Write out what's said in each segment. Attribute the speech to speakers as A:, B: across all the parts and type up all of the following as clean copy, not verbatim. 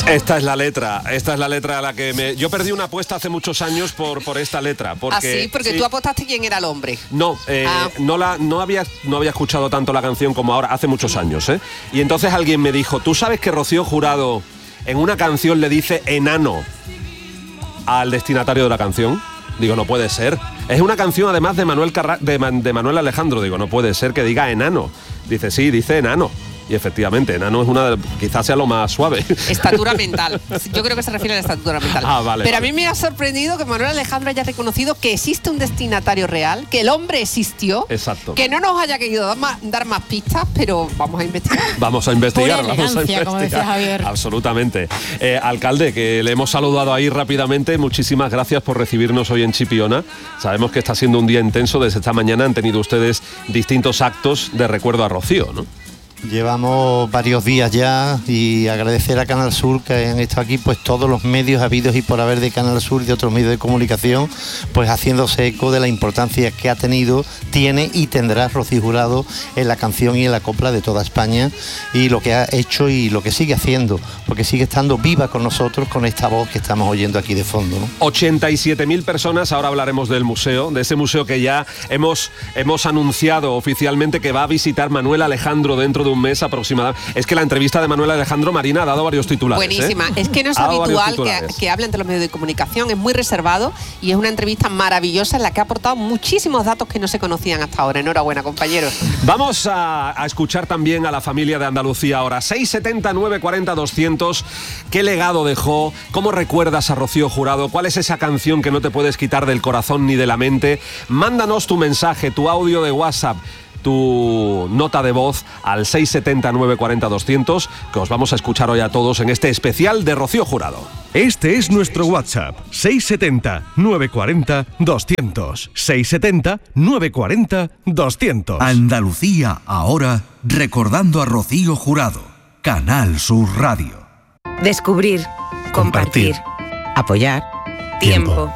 A: Esta es la letra a la que yo perdí una apuesta hace muchos años por esta letra. Porque,
B: porque tú apostaste quién era el hombre.
A: No, no había escuchado tanto la canción como ahora, hace muchos años, ¿eh? Y entonces alguien me dijo, ¿tú sabes que Rocío Jurado en una canción le dice enano al destinatario de la canción? Digo, no puede ser. Es una canción además de Manuel Alejandro. Digo, no puede ser que diga enano. Dice, sí, dice enano. Y efectivamente, enano es quizás sea lo más suave.
B: Estatura mental. Yo creo que se refiere a la estatura mental.
A: Vale.
B: Pero a mí me ha sorprendido que Manuel Alejandro haya reconocido que existe un destinatario real, que el hombre existió.
A: Exacto.
B: Que no nos haya querido dar más pistas, pero vamos a investigar.
A: Vamos a investigar.
C: Como decía Javier.
A: Absolutamente. Alcalde, que le hemos saludado ahí rápidamente, muchísimas gracias por recibirnos hoy en Chipiona. Sabemos que está siendo un día intenso. Desde esta mañana han tenido ustedes distintos actos de recuerdo a Rocío, ¿no?
D: Llevamos varios días ya y agradecer a Canal Sur que han estado aquí pues todos los medios habidos y por haber de Canal Sur y de otros medios de comunicación pues haciéndose eco de la importancia que ha tenido, tiene y tendrá Rocío Jurado en la canción y en la copla de toda España y lo que ha hecho y lo que sigue haciendo, porque sigue estando viva con nosotros con esta voz que estamos oyendo aquí de fondo, ¿no?
A: 87.000 personas, ahora hablaremos del museo, de ese museo que ya hemos anunciado oficialmente que va a visitar Manuel Alejandro dentro de un mes aproximadamente. Es que la entrevista de Manuel Alejandro, Marina, ha dado varios titulares.
B: Buenísima. Es que no es habitual que hable ante los medios de comunicación, es muy reservado y es una entrevista maravillosa en la que ha aportado muchísimos datos que no se conocían hasta ahora. Enhorabuena, compañeros.
A: Vamos a escuchar también a la familia de Andalucía ahora. 670 940 200. ¿Qué legado dejó? ¿Cómo recuerdas a Rocío Jurado? ¿Cuál es esa canción que no te puedes quitar del corazón ni de la mente? Mándanos tu mensaje, tu audio de WhatsApp, tu nota de voz al 670 940 200, que os vamos a escuchar hoy a todos en este especial de Rocío Jurado.
E: Este es nuestro WhatsApp, 670 940 200. 670 940 200.
F: Andalucía ahora, recordando a Rocío Jurado. Canal Sur Radio.
G: Descubrir, compartir, apoyar, tiempo.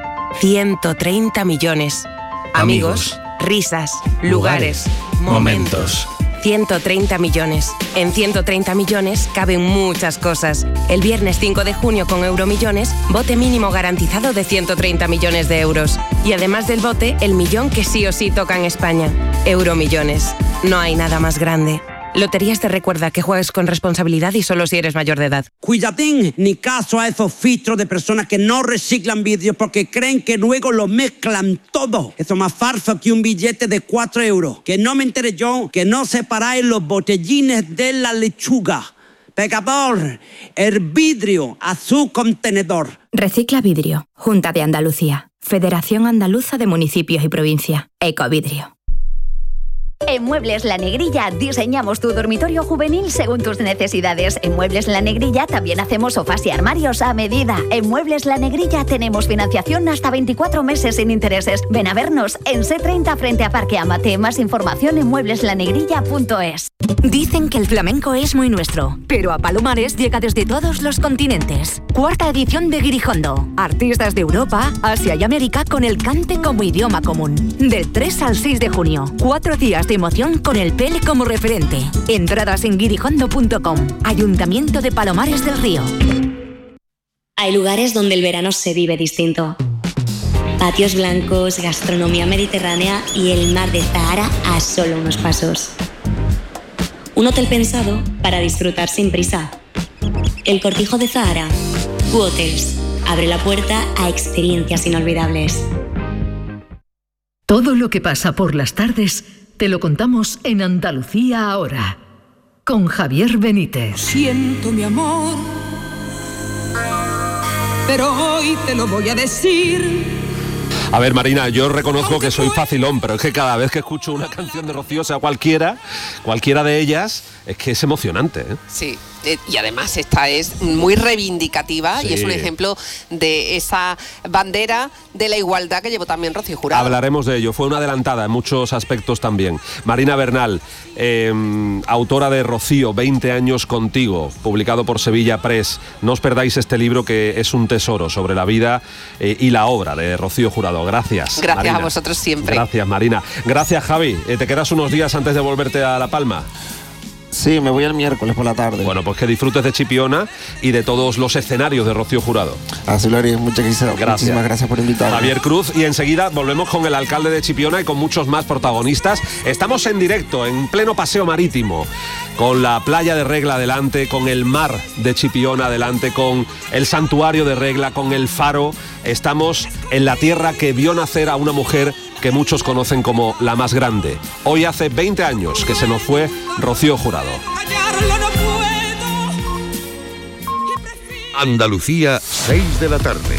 G: 130 millones. Amigos. Risas, lugares, momentos. 130 millones. En 130 millones caben muchas cosas. El viernes 5 de junio con Euromillones, bote mínimo garantizado de 130 millones de euros. Y además del bote, el millón que sí o sí toca en España. Euromillones. No hay nada más grande. Loterías te recuerda que juegues con responsabilidad y solo si eres mayor de edad.
H: Cuidadín, ni caso a esos filtros de personas que no reciclan vídeos porque creen que luego lo mezclan todo. Eso es más falso que un billete de 4 euros. Que no me enteré yo, que no separáis los botellines de la lechuga. Pecador, el vidrio a su contenedor.
I: Recicla Vidrio, Junta de Andalucía, Federación Andaluza de Municipios y Provincia, Ecovidrio.
J: En Muebles La Negrilla diseñamos tu dormitorio juvenil según tus necesidades. En Muebles La Negrilla también hacemos sofás y armarios a medida. En Muebles La Negrilla tenemos financiación hasta 24 meses sin intereses. Ven a vernos en C30 frente a Parque Amate. Más información en muebleslanegrilla.es.
K: Dicen que el flamenco es muy nuestro, pero a Palomares llega desde todos los continentes. Cuarta edición de Guirijondo. Artistas de Europa, Asia y América con el cante como idioma común. Del 3 al 6 de junio. 4 días de emoción con el Pele como referente. Entradas en guirijondo.com. Ayuntamiento de Palomares del Río.
L: Hay lugares donde el verano se vive distinto. Patios blancos, gastronomía mediterránea y el mar de Zahara a solo unos pasos. Un hotel pensado para disfrutar sin prisa. El Cortijo de Zahara. Q-Hotels. Abre la puerta a experiencias inolvidables.
M: Todo lo que pasa por las tardes te lo contamos en Andalucía ahora, con Javier Benítez.
N: Siento mi amor, pero hoy te lo voy a decir.
A: A ver, Marina, yo reconozco que soy facilón, pero es que cada vez que escucho una canción de Rocío, sea cualquiera de ellas, es que es emocionante, ¿eh?
B: Sí, y además esta es muy reivindicativa, sí. Y es un ejemplo de esa bandera de la igualdad que llevó también Rocío Jurado.
A: Hablaremos de ello, fue una adelantada en muchos aspectos también. Marina Bernal, autora de Rocío, 20 años contigo, publicado por Sevilla Press. No os perdáis este libro que es un tesoro sobre la vida y la obra de Rocío Jurado. Gracias.
B: Gracias, Marina.
A: A
B: vosotros siempre.
A: Gracias, Marina. Gracias, Javi. ¿Te quedas unos días antes de volverte a La Palma?
C: Sí, me voy el miércoles por la tarde.
A: Bueno, pues que disfrutes de Chipiona y de todos los escenarios de Rocío Jurado.
C: Así lo haré, muchísimas gracias por invitarme.
A: Javier Cruz, y enseguida volvemos con el alcalde de Chipiona y con muchos más protagonistas. Estamos en directo, en pleno paseo marítimo, con la playa de Regla adelante, con el mar de Chipiona adelante, con el santuario de Regla, con el faro. Estamos en la tierra que vio nacer a una mujer que muchos conocen como la más grande. Hoy hace 20 años que se nos fue Rocío Jurado.
E: Andalucía, 6 de la tarde.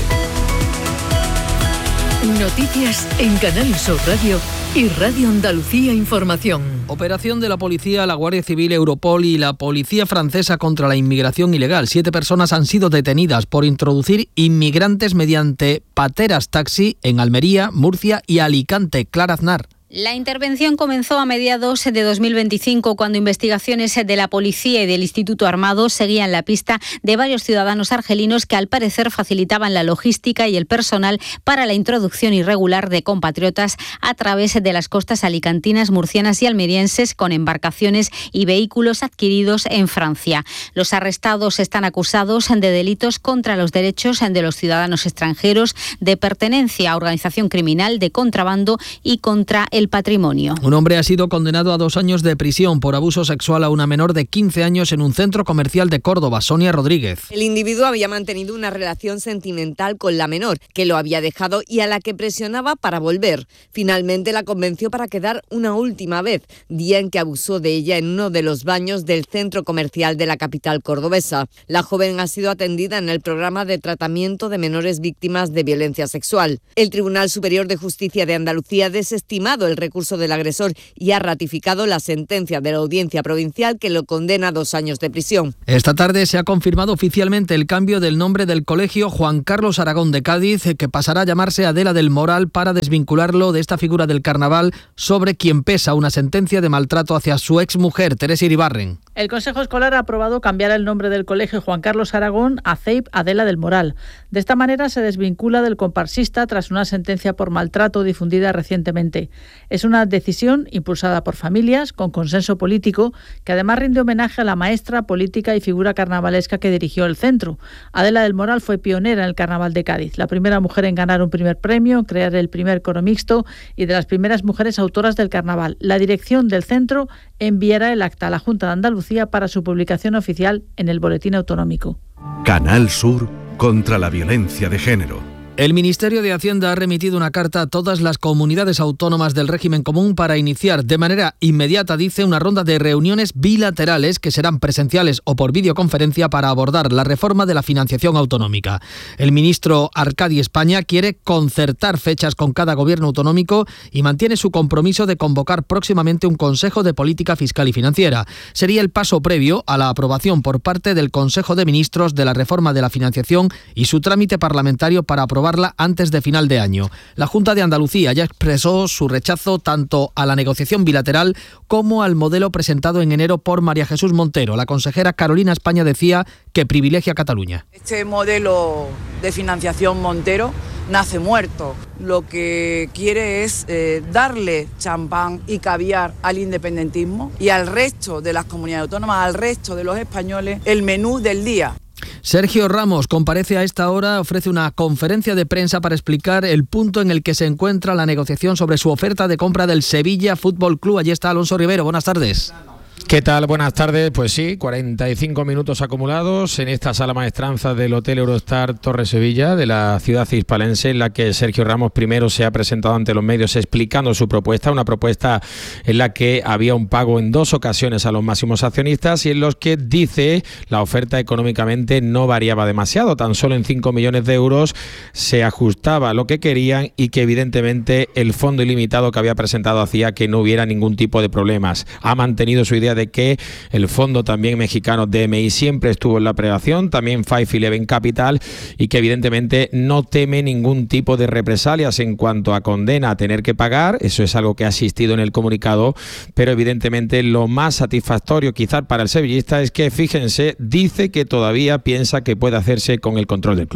M: Noticias en Canal Sur Radio y Radio Andalucía Información.
O: Operación de la policía, la Guardia Civil, Europol y la policía francesa contra la inmigración ilegal. 7 personas han sido detenidas por introducir inmigrantes mediante pateras taxi en Almería, Murcia y Alicante. Clara Aznar.
P: La intervención comenzó a mediados de 2025, cuando investigaciones de la policía y del Instituto Armado seguían la pista de varios ciudadanos argelinos que al parecer facilitaban la logística y el personal para la introducción irregular de compatriotas a través de las costas alicantinas, murcianas y almerienses con embarcaciones y vehículos adquiridos en Francia. Los arrestados están acusados de delitos contra los derechos de los ciudadanos extranjeros, de pertenencia a organización criminal, de contrabando y contra el patrimonio.
O: Un hombre ha sido condenado a 2 años de prisión por abuso sexual a una menor de 15 años en un centro comercial de Córdoba. Sonia Rodríguez.
Q: El individuo había mantenido una relación sentimental con la menor, que lo había dejado y a la que presionaba para volver. Finalmente la convenció para quedar una última vez, día en que abusó de ella en uno de los baños del centro comercial de la capital cordobesa. La joven ha sido atendida en el programa de tratamiento de menores víctimas de violencia sexual. El Tribunal Superior de Justicia de Andalucía ha desestimado el recurso del agresor y ha ratificado la sentencia de la Audiencia Provincial que lo condena a 2 años de prisión.
O: Esta tarde se ha confirmado oficialmente el cambio del nombre del colegio Juan Carlos Aragón de Cádiz, que pasará a llamarse Adela del Moral, para desvincularlo de esta figura del carnaval sobre quien pesa una sentencia de maltrato hacia su exmujer, Teresa Iribarren.
R: El Consejo Escolar ha aprobado cambiar el nombre del colegio Juan Carlos Aragón a CEIP Adela del Moral. De esta manera se desvincula del comparsista tras una sentencia por maltrato difundida recientemente. Es una decisión impulsada por familias, con consenso político, que además rinde homenaje a la maestra, política y figura carnavalesca que dirigió el centro. Adela del Moral fue pionera en el carnaval de Cádiz, la primera mujer en ganar un primer premio, en crear el primer coro mixto y de las primeras mujeres autoras del carnaval. La dirección del centro enviará el acta a la Junta de Andalucía para su publicación oficial en el Boletín Autonómico.
E: Canal Sur contra la violencia de género.
O: El Ministerio de Hacienda ha remitido una carta a todas las comunidades autónomas del régimen común para iniciar de manera inmediata, dice, una ronda de reuniones bilaterales que serán presenciales o por videoconferencia para abordar la reforma de la financiación autonómica. El ministro Arcadi España quiere concertar fechas con cada gobierno autonómico y mantiene su compromiso de convocar próximamente un Consejo de Política Fiscal y Financiera. Sería el paso previo a la aprobación por parte del Consejo de Ministros de la reforma de la financiación y su trámite parlamentario para aprobar antes de final de año. La Junta de Andalucía ya expresó su rechazo tanto a la negociación bilateral como al modelo presentado en enero por María Jesús Montero. La consejera Carolina España decía que privilegia a Cataluña.
S: Este modelo de financiación Montero nace muerto. Lo que quiere es darle champán y caviar al independentismo y al resto de las comunidades autónomas, al resto de los españoles, el menú del día.
O: Sergio Ramos comparece a esta hora, ofrece una conferencia de prensa para explicar el punto en el que se encuentra la negociación sobre su oferta de compra del Sevilla Fútbol Club. Allí está Alonso Rivero. Buenas tardes.
T: ¿Qué tal? Buenas tardes. Pues sí, 45 minutos acumulados en esta sala maestranza del Hotel Eurostar Torre Sevilla de la ciudad hispalense, en la que Sergio Ramos primero se ha presentado ante los medios explicando su propuesta, una propuesta en la que había un pago en 2 ocasiones a los máximos accionistas y en los que dice la oferta económicamente no variaba demasiado, tan solo en 5 millones de euros se ajustaba a lo que querían y que evidentemente el fondo ilimitado que había presentado hacía que no hubiera ningún tipo de problemas. Ha mantenido su idea de que el fondo también mexicano DMI siempre estuvo en la operación, también 511 Capital, y que evidentemente no teme ningún tipo de represalias en cuanto a condena a tener que pagar. Eso es algo que ha existido en el comunicado, pero evidentemente lo más satisfactorio quizás para el sevillista es que, fíjense, dice que todavía piensa que puede hacerse con el control del club.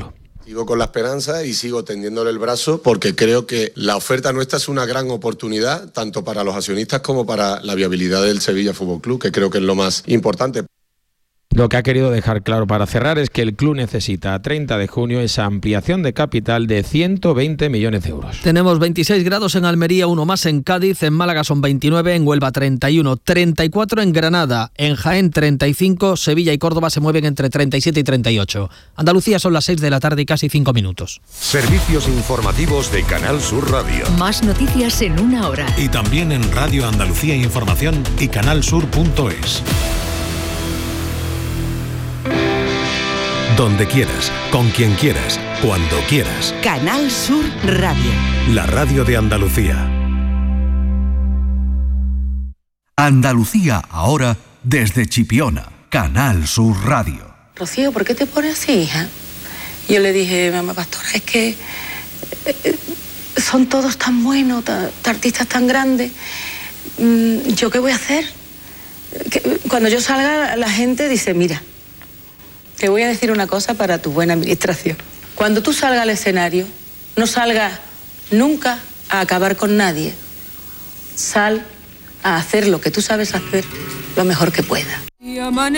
U: Sigo con la esperanza y sigo tendiéndole el brazo porque creo que la oferta nuestra es una gran oportunidad tanto para los accionistas como para la viabilidad del Sevilla Fútbol Club, que creo que es lo más importante.
T: Lo que ha querido dejar claro para cerrar es que el club necesita a 30 de junio esa ampliación de capital de 120 millones de euros.
O: Tenemos 26 grados en Almería, 1 más en Cádiz, en Málaga son 29, en Huelva 31, 34 en Granada, en Jaén 35, Sevilla y Córdoba se mueven entre 37 y 38. Andalucía son las 6 de la tarde y casi 5 minutos.
V: Servicios informativos de Canal Sur Radio.
M: Más noticias en una hora.
V: Y también en Radio Andalucía Información y canalsur.es. Donde quieras, con quien quieras, cuando quieras.
G: Canal Sur Radio.
V: La radio de Andalucía.
F: Andalucía ahora desde Chipiona. Canal Sur Radio.
W: Rocío, ¿por qué te pones así, hija? Yo le dije, mamá pastora, es que son todos tan buenos, artistas tan grandes. ¿Yo qué voy a hacer? Cuando yo salga, la gente dice, mira, te voy a decir una cosa para tu buena administración. Cuando tú salgas al escenario, no salgas nunca a acabar con nadie. Sal a hacer lo que tú sabes hacer lo mejor que puedas.